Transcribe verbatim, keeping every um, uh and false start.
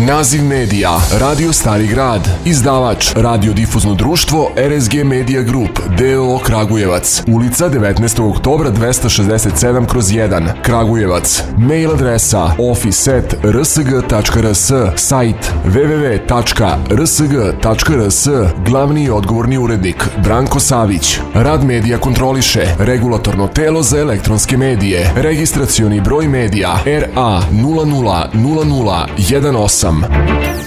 Naziv medija Radio Stari Grad. Izdavač Radiodifuzno društvo R S G Media Group d o o Kragujevac. Ulica devetnaestog oktobra dvesta šezdeset sedam kroz jedan, Kragujevac. Mail adresa office at r s g tačka r s. Sajt w w w tačka r s g tačka r s. Glavni i odgovorni urednik Branko Savić. Rad medija kontroliše Regulatorno telo za elektronske medije. Registracioni broj medija R A nula nula nula nula jedan osam.